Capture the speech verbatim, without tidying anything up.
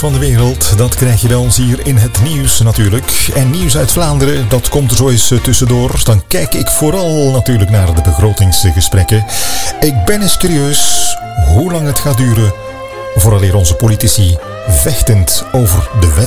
van de wereld, dat krijg je bij ons hier in het nieuws natuurlijk. En nieuws uit Vlaanderen, dat komt er zo eens tussendoor. Dan kijk ik vooral natuurlijk naar de begrotingsgesprekken. Ik ben eens curieus hoe lang het gaat duren vooraleer onze politici vechtend over de wet